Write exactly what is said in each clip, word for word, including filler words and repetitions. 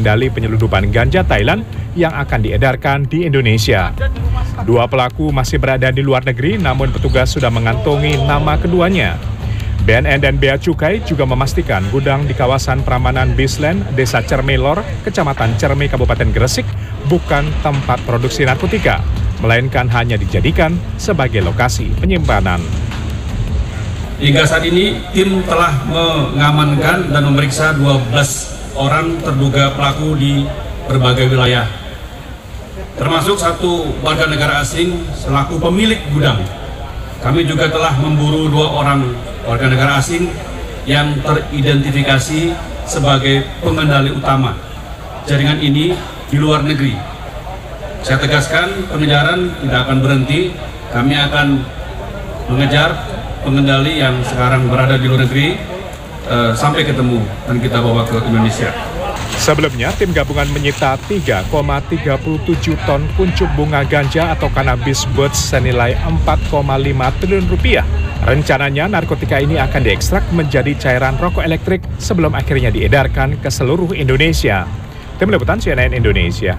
mengendali penyelundupan ganja Thailand yang akan diedarkan di Indonesia. Dua pelaku masih berada di luar negeri, namun petugas sudah mengantongi nama keduanya. B N N dan Bea Cukai juga memastikan gudang di kawasan Pramanan Bisland, Desa Cermelor, Kecamatan Cerme, Kabupaten Gresik, bukan tempat produksi narkotika, melainkan hanya dijadikan sebagai lokasi penyimpanan. Hingga saat ini, tim telah mengamankan dan memeriksa dua belas orang terduga pelaku di berbagai wilayah, termasuk satu warga negara asing selaku pemilik gudang. Kami juga telah memburu dua orang warga negara asing yang teridentifikasi sebagai pengendali utama jaringan ini di luar negeri. Saya tegaskan, pengejaran tidak akan berhenti. Kami akan mengejar pengendali yang sekarang berada di luar negeri uh, sampai ketemu dan kita bawa ke Indonesia. Sebelumnya, tim gabungan menyita tiga koma tiga tujuh ton kuncup bunga ganja atau cannabis buds senilai empat koma lima triliun rupiah. Rencananya, narkotika ini akan diekstrak menjadi cairan rokok elektrik sebelum akhirnya diedarkan ke seluruh Indonesia. Tim Liputan C N N Indonesia.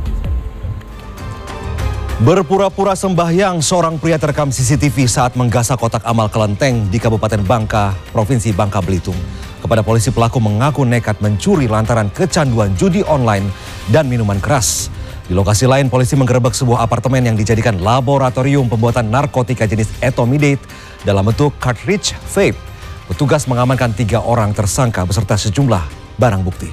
Berpura-pura sembahyang, seorang pria terekam C C T V saat menggasak kotak amal kelenteng di Kabupaten Bangka, Provinsi Bangka Belitung. Kepada polisi, pelaku mengaku nekat mencuri lantaran kecanduan judi online dan minuman keras. Di lokasi lain, polisi menggerebek sebuah apartemen yang dijadikan laboratorium pembuatan narkotika jenis etomidate dalam bentuk cartridge vape. Petugas mengamankan tiga orang tersangka beserta sejumlah barang bukti.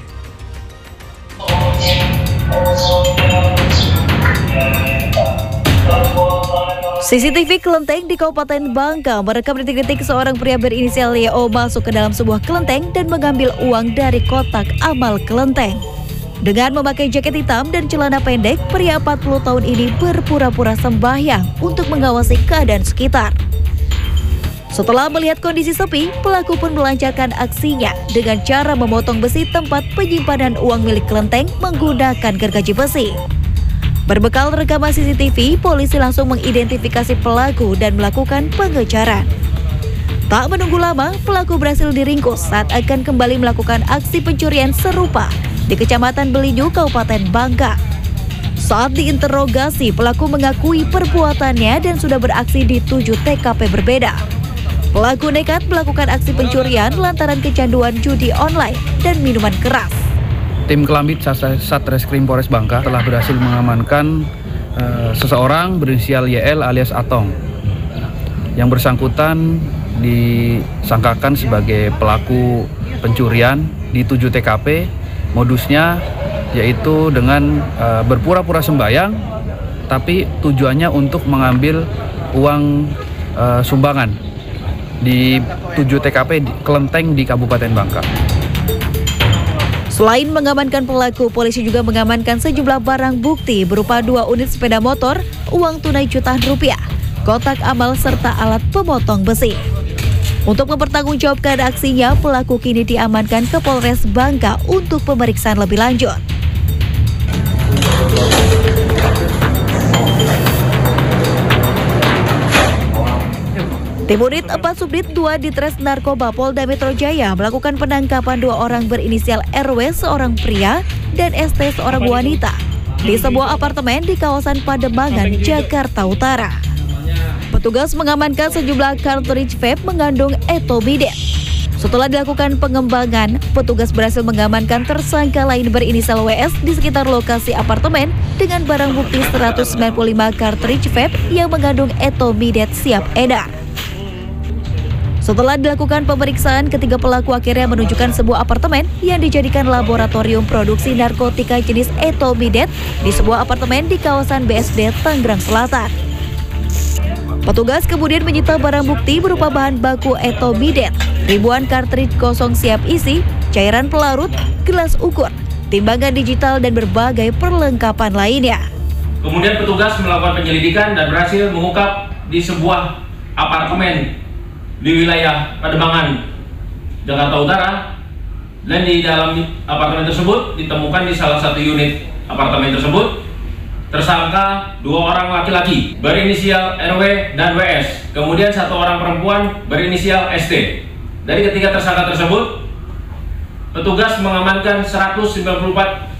C C T V kelenteng di Kabupaten Bangka merekam detik-detik seorang pria berinisial Y O masuk ke dalam sebuah kelenteng dan mengambil uang dari kotak amal kelenteng. Dengan memakai jaket hitam dan celana pendek, pria empat puluh tahun ini berpura-pura sembahyang untuk mengawasi keadaan sekitar. Setelah melihat kondisi sepi, pelaku pun melancarkan aksinya dengan cara memotong besi tempat penyimpanan uang milik kelenteng menggunakan gergaji besi. Berbekal rekaman C C T V, polisi langsung mengidentifikasi pelaku dan melakukan pengejaran. Tak menunggu lama, pelaku berhasil diringkus saat akan kembali melakukan aksi pencurian serupa di Kecamatan Belinyu, Kabupaten Bangka. Saat diinterogasi, pelaku mengakui perbuatannya dan sudah beraksi di tujuh T K P berbeda. Pelaku nekat melakukan aksi pencurian lantaran kecanduan judi online dan minuman keras. Tim Kelambit Satreskrim Polres Bangka telah berhasil mengamankan uh, seseorang berinisial Y L alias Atong. Yang bersangkutan disangkakan sebagai pelaku pencurian di tujuh T K P. Modusnya yaitu dengan uh, berpura-pura sembahyang, tapi tujuannya untuk mengambil uang uh, sumbangan di tujuh T K P di kelenteng di Kabupaten Bangka. Selain mengamankan pelaku, polisi juga mengamankan sejumlah barang bukti berupa dua unit sepeda motor, uang tunai jutaan rupiah, kotak amal, serta alat pemotong besi. Untuk mempertanggungjawabkan aksinya, pelaku kini diamankan ke Polres Bangka untuk pemeriksaan lebih lanjut. Tim Unit empat Subdit dua Ditres Narkoba Polda Metro Jaya melakukan penangkapan dua orang berinisial R W seorang pria dan S T seorang wanita di sebuah apartemen di kawasan Pademangan, Jakarta Utara. Petugas mengamankan sejumlah cartridge vape mengandung etomidate. Setelah dilakukan pengembangan, petugas berhasil mengamankan tersangka lain berinisial W S di sekitar lokasi apartemen dengan barang bukti seratus sembilan puluh lima cartridge vape yang mengandung etomidate siap edar. Setelah dilakukan pemeriksaan, ketiga pelaku akhirnya menunjukkan sebuah apartemen yang dijadikan laboratorium produksi narkotika jenis etomidate di sebuah apartemen di kawasan B S D Tangerang Selatan. Petugas kemudian menyita barang bukti berupa bahan baku etomidate, ribuan kartridge kosong siap isi, cairan pelarut, gelas ukur, timbangan digital, dan berbagai perlengkapan lainnya. Kemudian petugas melakukan penyelidikan dan berhasil mengungkap di sebuah apartemen di wilayah Pademangan, Jakarta Utara, dan di dalam apartemen tersebut ditemukan di salah satu unit apartemen tersebut tersangka dua orang laki-laki berinisial R W dan W S, kemudian satu orang perempuan berinisial S T. Dari ketiga tersangka tersebut, petugas mengamankan seratus sembilan puluh empat